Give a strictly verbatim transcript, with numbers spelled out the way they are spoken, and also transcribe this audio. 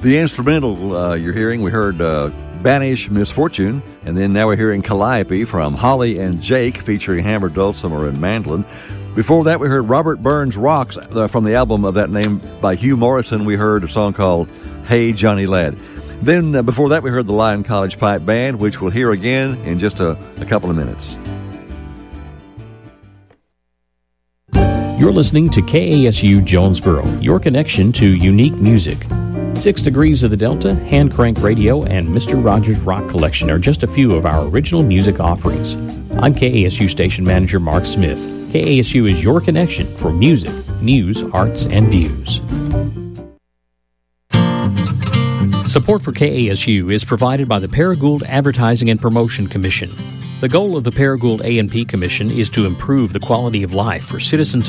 The instrumental uh, you're hearing, we heard uh, Banish Misfortune, and then now we're hearing Calliope from Holly and Jake featuring Hammer Dulcimer and Mandolin. Before that, we heard Robert Burns Rocks uh, from the album of that name by Hugh Morrison. We heard a song called Hey Johnny Lad. Then uh, before that, we heard the Lyon College Pipe Band, which we'll hear again in just a, a couple of minutes. You're listening to K A S U Jonesboro, your connection to unique music. Six Degrees of the Delta, Hand Crank Radio, and Mister Rogers Rock Collection are just a few of our original music offerings. I'm K A S U Station Manager Mark Smith. K A S U is your connection for music, news, arts, and views. Support for K A S U is provided by the Paragould Advertising and Promotion Commission. The goal of the Paragould A and P Commission is to improve the quality of life for citizens of